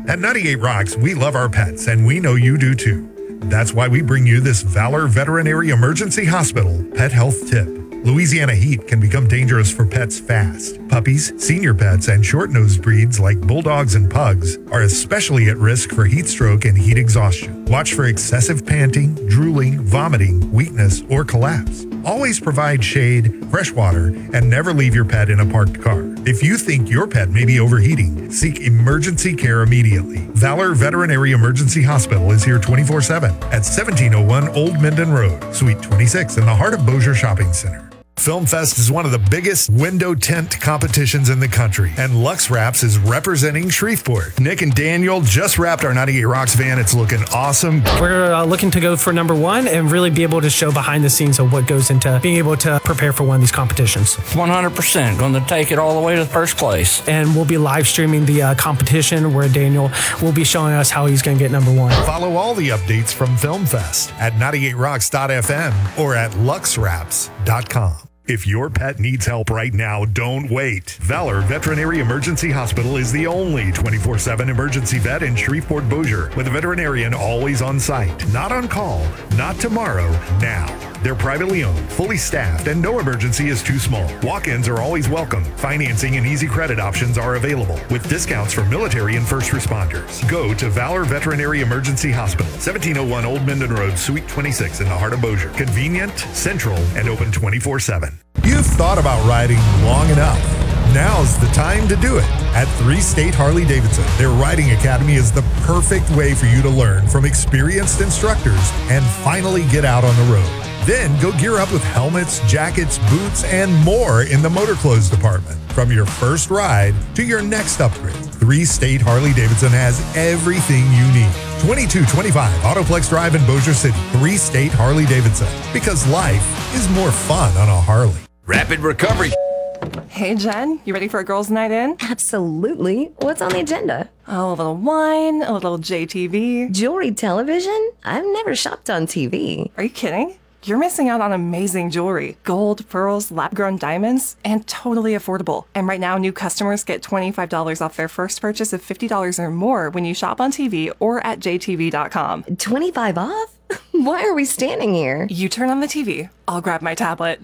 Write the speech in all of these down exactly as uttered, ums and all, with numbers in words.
At ninety-eight Rocks, we love our pets, and we know you do too. That's why we bring you this Valor Veterinary Emergency Hospital Pet Health Tip. Louisiana heat can become dangerous for pets fast. Puppies, senior pets, and short-nosed breeds like bulldogs and pugs are especially at risk for heat stroke and heat exhaustion. Watch for excessive panting, drooling, vomiting, weakness, or collapse. Always provide shade, fresh water, and never leave your pet in a parked car. If you think your pet may be overheating, seek emergency care immediately. Valor Veterinary Emergency Hospital is here twenty-four seven at seventeen oh one Old Minden Road, Suite twenty-six in the heart of Bossier Shopping Center. Film Fest is one of the biggest window tint competitions in the country, and Lux Wraps is representing Shreveport. Nick and Daniel just wrapped our ninety-eight Rocks van. It's looking awesome. We're uh, looking to go for number one and really be able to show behind the scenes of what goes into being able to prepare for one of these competitions. one hundred percent going to take it all the way to first place. And we'll be live streaming the uh, competition where Daniel will be showing us how he's going to get number one. Follow all the updates from Film Fest at ninety-eight rocks dot f m or at lux wraps dot com. If your pet needs help right now, don't wait. Valor Veterinary Emergency Hospital is the only twenty-four seven emergency vet in Shreveport Bossier, with a veterinarian always on site. Not on call, not tomorrow, now. They're privately owned, fully staffed, and no emergency is too small. Walk-ins are always welcome. Financing and easy credit options are available, with discounts for military and first responders. Go to Valor Veterinary Emergency Hospital, seventeen oh one Old Minden Road, Suite twenty-six in the heart of Bossier. Convenient, central, and open twenty-four seven. You've thought about riding long enough. Now's the time to do it. At Three State Harley-Davidson, their riding academy is the perfect way for you to learn from experienced instructors and finally get out on the road. Then go gear up with helmets, jackets, boots, and more in the motor clothes department. From your first ride to your next upgrade, Three State Harley-Davidson has everything you need. twenty-two twenty-five Autoplex Drive in Bossier City. Three State Harley-Davidson. Because life is more fun on a Harley. Rapid recovery. Hey, Jen, you ready for a girls' night in? Absolutely. What's on the agenda? Oh, a little wine, a little J T V. Jewelry television? I've never shopped on T V. Are you kidding? You're missing out on amazing jewelry. Gold, pearls, lab-grown diamonds, and totally affordable. And right now, new customers get twenty-five dollars off their first purchase of fifty dollars or more when you shop on T V or at j t v dot com. twenty-five off? Why are we standing here? You turn on the T V. I'll grab my tablet.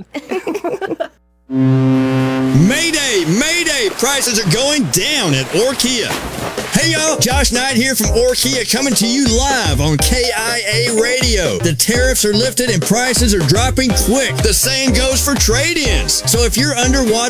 Mayday! Mayday! Prices are going down at Orkia. Hey y'all, Josh Knight here from Orkia coming to you live on K I A Radio. The tariffs are lifted and prices are dropping quick. The same goes for trade-ins. So if you're underwater